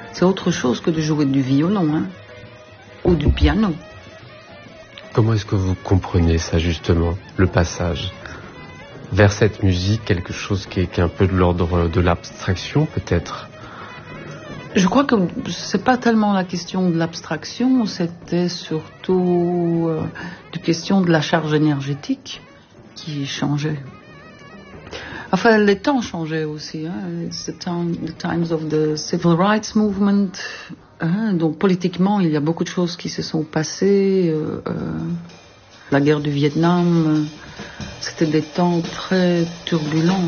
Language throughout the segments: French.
C'est autre chose que de jouer du violon, hein, ou du piano. Comment est-ce que vous comprenez ça, justement, le passage vers cette musique, quelque chose qui est un peu de l'ordre de l'abstraction, peut-être? Je crois que c'est pas tellement la question de l'abstraction, c'était surtout la question de la charge énergétique qui changeait. Enfin, les temps changeaient aussi. Hein. The times of the civil rights movement. Hein. Donc, politiquement, il y a beaucoup de choses qui se sont passées. La guerre du Vietnam, c'était des temps très turbulents.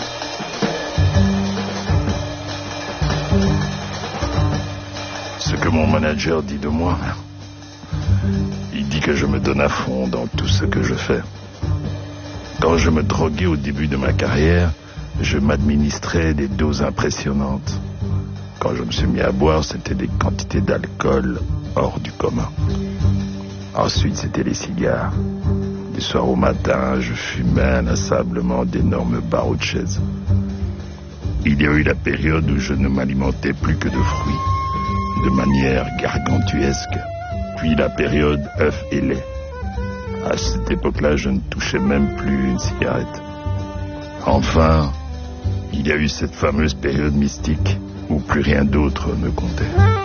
Ce que mon manager dit de moi, il dit que je me donne à fond dans tout ce que je fais. Quand je me droguais au début de ma carrière, je m'administrais des doses impressionnantes. Quand je me suis mis à boire, c'était des quantités d'alcool hors du commun. Ensuite, c'était les cigares. Du soir au matin, je fumais inlassablement d'énormes barreaux de chaises. Il y a eu la période où je ne m'alimentais plus que de fruits, de manière gargantuesque. Puis la période œufs et lait. À cette époque-là, je ne touchais même plus une cigarette. Enfin, il y a eu cette fameuse période mystique où plus rien d'autre ne comptait.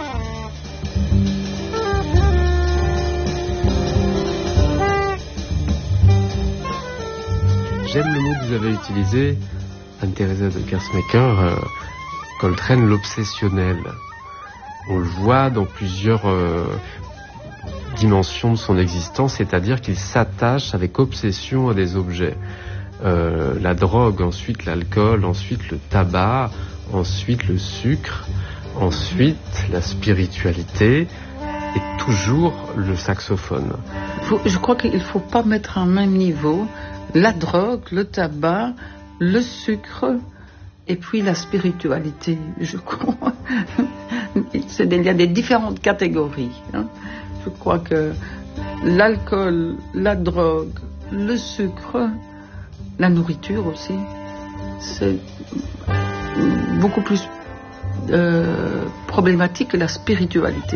J'aime le mot que vous avez utilisé, Anne-Theresa de Kersmaker, Coltrane, l'obsessionnel. On le voit dans plusieurs dimensions de son existence, c'est-à-dire qu'il s'attache avec obsession à des objets. La drogue, ensuite l'alcool, ensuite le tabac, ensuite le sucre, ensuite la spiritualité et toujours le saxophone. Je crois qu'il ne faut pas mettre à un même niveau la drogue, le tabac, le sucre et puis la spiritualité, je crois. Il y a des différentes catégories. Hein. Je crois que l'alcool, la drogue, le sucre, la nourriture aussi, c'est beaucoup plus problématique que la spiritualité.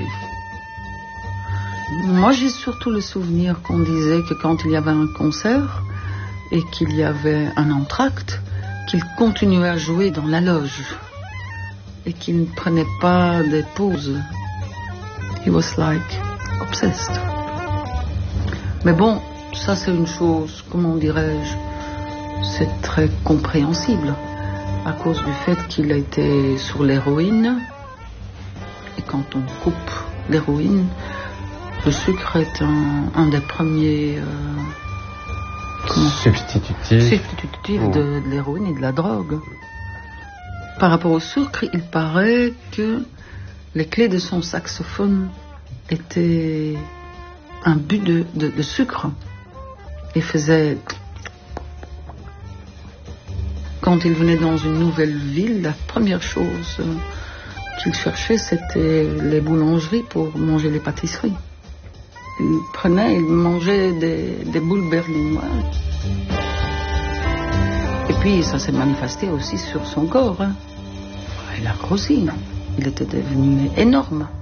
Moi, j'ai surtout le souvenir qu'on disait que quand il y avait un concert et qu'il y avait un entracte, qu'il continuait à jouer dans la loge et qu'il ne prenait pas des pauses. He was like obsessed. Mais bon, ça c'est une chose, comment dirais-je, c'est très compréhensible à cause du fait qu'il a été sur l'héroïne. Et quand on coupe l'héroïne, le sucre est un des premiers substitutifs de l'héroïne et de la drogue. Par rapport au sucre, il paraît que les clés de son saxophone étaient un but de sucre. Il faisait... Quand il venait dans une nouvelle ville, la première chose qu'il cherchait, c'était les boulangeries pour manger les pâtisseries. Il mangeait des boules berlinoises. Et puis, ça s'est manifesté aussi sur son corps. Hein. Il a grossi. Il était devenu énorme.